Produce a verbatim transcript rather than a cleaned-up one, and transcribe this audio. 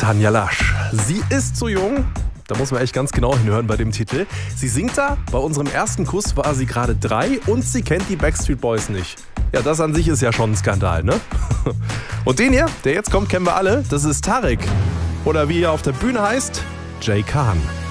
Tanja Lasch. Sie ist so jung, da muss man echt ganz genau hinhören bei dem Titel. Sie singt da, bei unserem ersten Kuss war sie gerade drei und sie kennt die Backstreet Boys nicht. Ja, das an sich ist ja schon ein Skandal, ne? Und den hier, der jetzt kommt, kennen wir alle, das ist Tarek. Oder wie er auf der Bühne heißt, Jay Khan.